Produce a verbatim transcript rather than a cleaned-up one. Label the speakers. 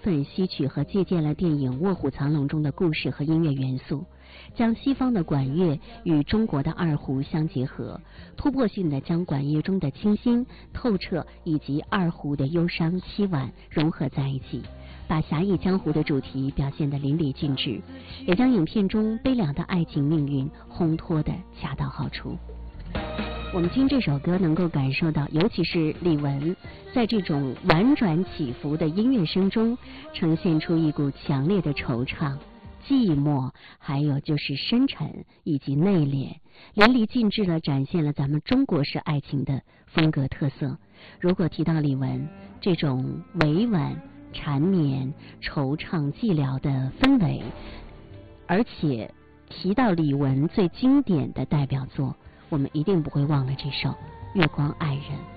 Speaker 1: 分吸取和借鉴了电影《卧虎藏龙》中的故事和音乐元素，将西方的管乐与中国的二胡相结合，突破性的将管乐中的清新、透彻以及二胡的忧伤、凄婉融合在一起，把侠义江湖的主题表现得淋漓尽致，也将影片中悲凉的爱情命运烘托得恰到好处。我们听这首歌能够感受到，尤其是李玟在这种婉转起伏的音乐声中，呈现出一股强烈的惆怅、寂寞，还有就是深沉以及内敛，淋漓尽致地展现了咱们中国式爱情的风格特色。如果提到李玟这种委婉、缠绵、惆怅、寂寥的氛围，而且提到李玟最经典的代表作，我们一定不会忘了这首《月光爱人》。